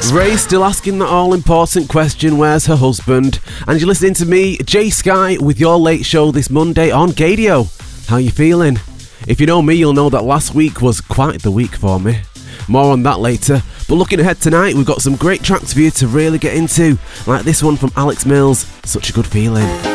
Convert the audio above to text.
Ray still asking that all-important question, where's her husband? And you're listening to me, Jay Sky, with your late show this Monday on Gadio. How you feeling? If you know me, you'll know that last week was quite the week for me. More on that later. But looking ahead tonight, we've got some great tracks for you to really get into, like this one from Alex Mills, Such a Good Feeling.